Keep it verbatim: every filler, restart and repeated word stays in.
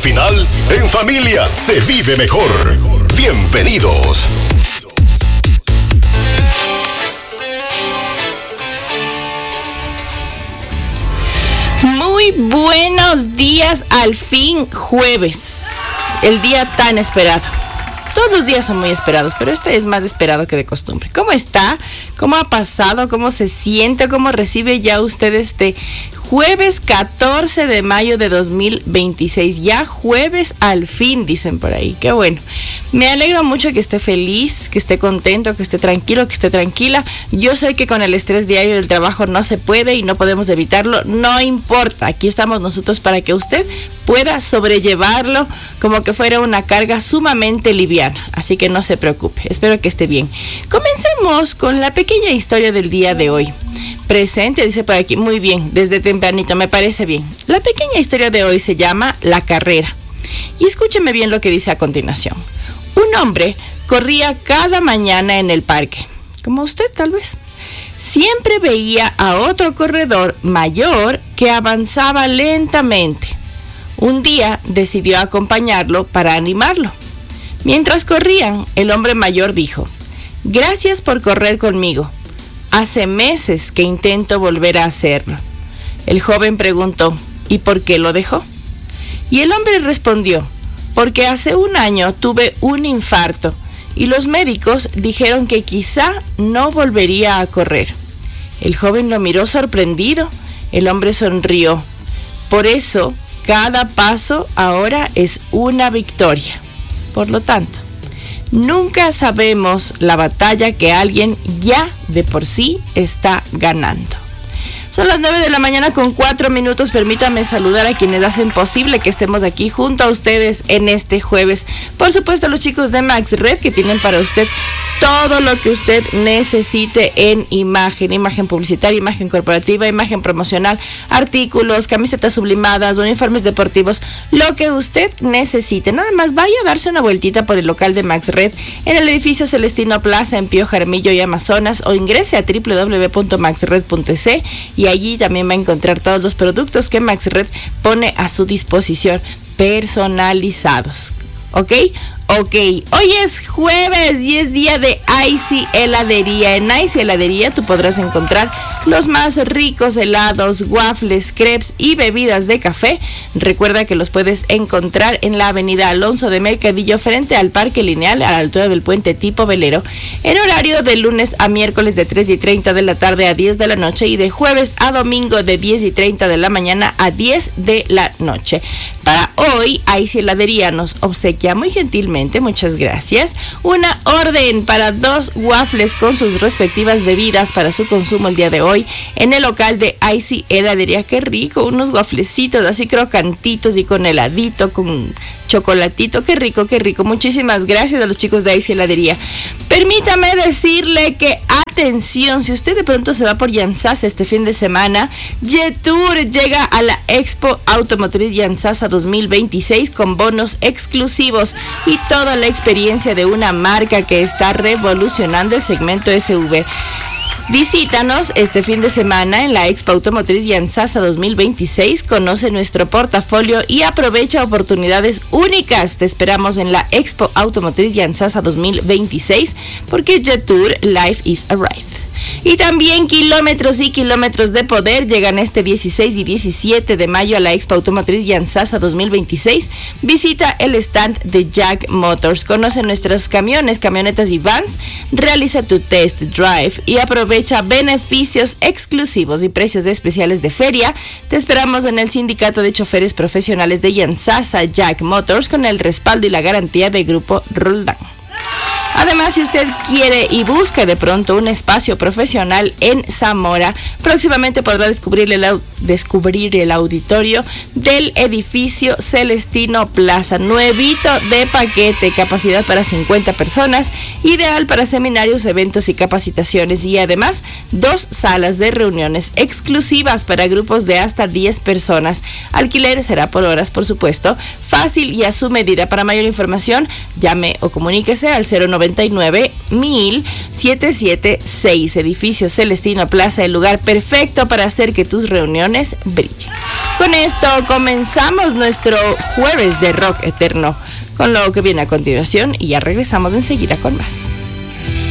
final, en familia se vive mejor. Bienvenidos. Muy buenos días, al fin jueves, el día tan esperado. Todos los días son muy esperados, pero este es más esperado que de costumbre. ¿Cómo está? ¿Cómo ha pasado? ¿Cómo se siente? ¿Cómo recibe ya usted este jueves catorce de mayo de dos mil veintiséis? Ya jueves al fin, dicen por ahí. Qué bueno. Me alegro mucho que esté feliz, que esté contento, que esté tranquilo, que esté tranquila. Yo sé que con el estrés diario del trabajo no se puede y no podemos evitarlo. No importa. Aquí estamos nosotros para que usted pueda sobrellevarlo como que fuera una carga sumamente liviana. Así que no se preocupe. Espero que esté bien. Comencemos con la pequeña historia del día de hoy. Presente, dice por aquí. Muy bien, desde tempranito, me parece bien. La pequeña historia de hoy se llama La Carrera. Y escúcheme bien lo que dice a continuación. Un hombre corría cada mañana en el parque, como usted tal vez. Siempre veía a otro corredor mayor que avanzaba lentamente. Un día decidió acompañarlo para animarlo. Mientras corrían, el hombre mayor dijo: «Gracias por correr conmigo. Hace meses que intento volver a hacerlo». El joven preguntó: «¿Y por qué lo dejó?». Y el hombre respondió: «Porque hace un año tuve un infarto y los médicos dijeron que quizá no volvería a correr». El joven lo miró sorprendido. El hombre sonrió. «Por eso, cada paso ahora es una victoria». Por lo tanto, nunca sabemos la batalla que alguien ya de por sí está ganando. Son las nueve de la mañana con cuatro minutos. Permítame saludar a quienes hacen posible que estemos aquí junto a ustedes en este jueves. Por supuesto, a los chicos de MaxRed, que tienen para usted todo lo que usted necesite en imagen, imagen publicitaria, imagen corporativa, imagen promocional, artículos, camisetas sublimadas, uniformes deportivos, lo que usted necesite. Nada más vaya a darse una vueltita por el local de MaxRed en el edificio Celestino Plaza en Pío Jaramillo y Amazonas, o ingrese a doble u doble u doble u punto maxred punto e ce y allí también va a encontrar todos los productos que MaxRed pone a su disposición, personalizados. ¿Ok? Ok, hoy es jueves y es día de Icy Heladería. En Icy Heladería tú podrás encontrar los más ricos helados, waffles, crepes y bebidas de café. Recuerda que los puedes encontrar en la avenida Alonso de Mercadillo frente al Parque Lineal a la altura del puente tipo velero, en horario de lunes a miércoles de tres y treinta de la tarde a diez de la noche y de jueves a domingo de diez y treinta de la mañana a diez de la noche. Para hoy, Icy Heladería nos obsequia muy gentilmente, muchas gracias, una orden para dos waffles con sus respectivas bebidas para su consumo el día de hoy en el local de Icy Heladería. Qué rico, unos wafflecitos así crocantitos y con heladito, con chocolatito, qué rico, qué rico. Muchísimas gracias a los chicos de Icy Heladería. Permítame decirle que, atención, si usted de pronto se va por Yansasa este fin de semana, Jetour llega a la Expo Automotriz Yansasa dos mil veintiséis con bonos exclusivos y toda la experiencia de una marca que está revolucionando el segmento S U V. Visítanos este fin de semana en la Expo Automotriz Yansasa dos mil veintiséis, conoce nuestro portafolio y aprovecha oportunidades únicas. Te esperamos en la Expo Automotriz Yansasa dos mil veintiséis porque Jetour Life is a Ride. Y también kilómetros y kilómetros de poder llegan este dieciséis y diecisiete de mayo a la Expo Automotriz Yansasa dos mil veintiséis. Visita el stand de Jack Motors, conoce nuestros camiones, camionetas y vans, realiza tu test drive y aprovecha beneficios exclusivos y precios especiales de feria. Te esperamos en el Sindicato de Choferes Profesionales de Yansasa Jack Motors con el respaldo y la garantía de Grupo Roldán. Además, si usted quiere y busca de pronto un espacio profesional en Zamora, próximamente podrá descubrir el, descubrir el auditorio del edificio Celestino Plaza, nuevito de paquete, capacidad para cincuenta personas, ideal para seminarios, eventos y capacitaciones, y además dos salas de reuniones exclusivas para grupos de hasta diez personas. Alquiler será por horas, por supuesto, fácil y a su medida. Para mayor información, llame o comuníquese al cero noventa noventa y nueve, mil setecientos setenta y seis, edificio Celestino Plaza, el lugar perfecto para hacer que tus reuniones brillen. Con esto comenzamos nuestro jueves de rock eterno, con lo que viene a continuación, y ya regresamos enseguida con más.